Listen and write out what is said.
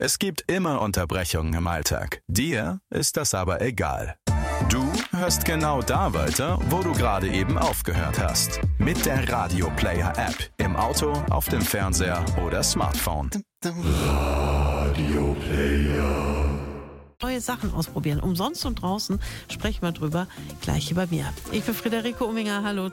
Es gibt immer Unterbrechungen im Alltag. Dir ist das aber egal. Du hörst genau da weiter, wo du gerade eben aufgehört hast. Mit der Radio Player App. Im Auto, auf dem Fernseher oder Smartphone. Radio Player. Neue Sachen ausprobieren. Umsonst und draußen sprechen wir drüber gleich hier bei mir. Ich bin Friederike Uminger. Hallo.